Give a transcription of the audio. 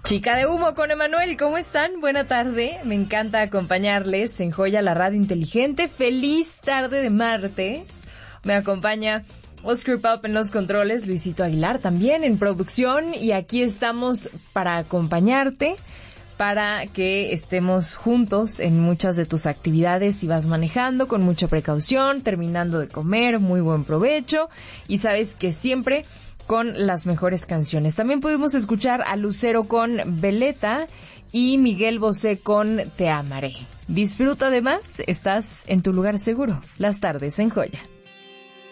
Chica de Humo con Emanuel, ¿cómo están? Buena tarde, me encanta acompañarles en Joya, la radio inteligente. Feliz tarde de martes. Me acompaña Oscar Pop en los controles, Luisito Aguilar también en producción, y aquí estamos para acompañarte, para que estemos juntos en muchas de tus actividades. Si vas manejando, con mucha precaución, terminando de comer, muy buen provecho, y sabes que siempre con las mejores canciones. También pudimos escuchar a Lucero con Veleta y Miguel Bosé con Te Amaré. Disfruta además, estás en tu lugar seguro, las tardes en Joya.